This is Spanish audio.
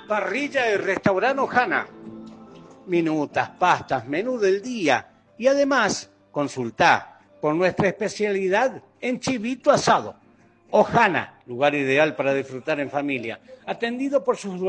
Parrilla y restaurante Ojana. Minutas, pastas, menú del día. Y además, consultá por nuestra especialidad en chivito asado. Ojana, lugar ideal para disfrutar en familia. Atendido por sus dueños.